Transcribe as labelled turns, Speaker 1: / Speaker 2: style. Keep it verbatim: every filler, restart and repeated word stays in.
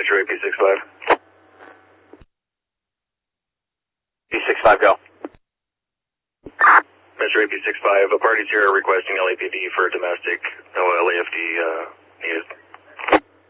Speaker 1: Metro A P sixty-five.
Speaker 2: P sixty-five, go.
Speaker 1: Metro A P sixty-five, the parties here are requesting L A P D for domestic, no L A F D uh, needed.